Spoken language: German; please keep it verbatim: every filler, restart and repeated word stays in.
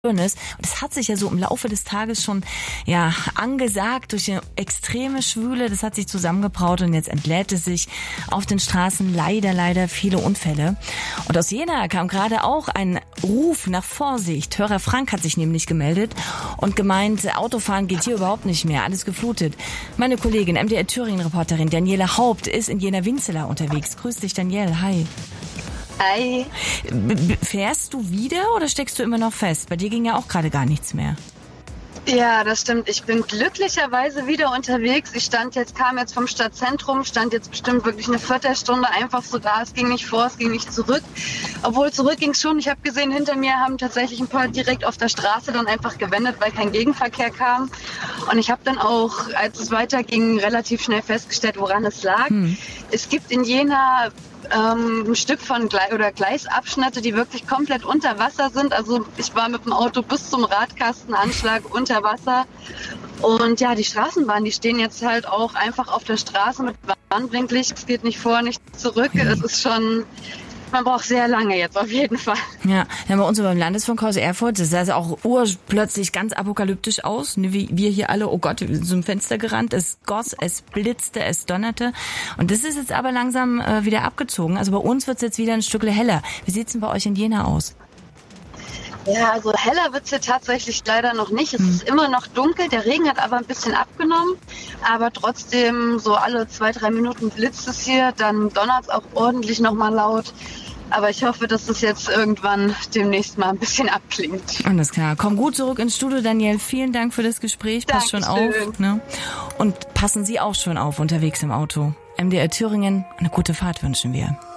Und das hat sich ja so im Laufe des Tages schon ja angesagt durch eine extreme Schwüle. Das hat sich zusammengebraut und jetzt entlädt es sich auf den Straßen leider, leider viele Unfälle. Und aus Jena kam gerade auch ein Ruf nach Vorsicht. Hörer Frank hat sich nämlich gemeldet und gemeint, Autofahren geht hier überhaupt nicht mehr, alles geflutet. Meine Kollegin, M D R Thüringen-Reporterin Daniela Haupt ist in Jena-Winzeler unterwegs. Grüß dich, Danielle. Hi. Hi. B- fährst du wieder oder steckst du immer noch fest? Bei dir ging ja auch gerade gar nichts mehr. Ja, das stimmt. Ich bin glücklicherweise wieder unterwegs. Ich stand jetzt, kam jetzt vom Stadtzentrum, stand jetzt bestimmt wirklich eine Viertelstunde einfach so da. Es ging nicht vor, es ging nicht zurück. Obwohl zurück ging es schon. Ich habe gesehen, hinter mir haben tatsächlich ein paar direkt auf der Straße dann einfach gewendet, weil kein Gegenverkehr kam. Und ich habe dann auch, als es weiterging, relativ schnell festgestellt, woran es lag. Hm. Es gibt in Jena ähm, ein Stück von Gle- oder Gleisabschnitte, die wirklich komplett unter Wasser sind. Also ich war mit dem Auto bis zum Radkastenanschlag unter Wasser. Und ja, die Straßenbahnen, die stehen jetzt halt auch einfach auf der Straße mit Warnblinklicht. Es geht nicht vor, nicht zurück. Mhm. Es ist schon... Man braucht sehr lange jetzt, auf jeden Fall. Ja, ja, bei uns so beim Landesfunkhaus Erfurt, das sah also auch urplötzlich ganz apokalyptisch aus. Wie wir hier alle, oh Gott, wir sind zum Fenster gerannt, es goss, es blitzte, es donnerte. Und das ist jetzt aber langsam äh, wieder abgezogen. Also bei uns wird es jetzt wieder ein Stück heller. Wie sieht's denn bei euch in Jena aus? Ja, also heller wird's hier tatsächlich leider noch nicht. Es hm. ist immer noch dunkel, der Regen hat aber ein bisschen abgenommen. Aber trotzdem, so alle zwei, drei Minuten blitzt es hier, dann donnert's auch ordentlich nochmal laut. Aber ich hoffe, dass es jetzt irgendwann demnächst mal ein bisschen abklingt. Alles klar. Komm gut zurück ins Studio, Danielle. Vielen Dank für das Gespräch. Pass schon auf. Ne? Und passen Sie auch schon auf unterwegs im Auto. M D R Thüringen, eine gute Fahrt wünschen wir.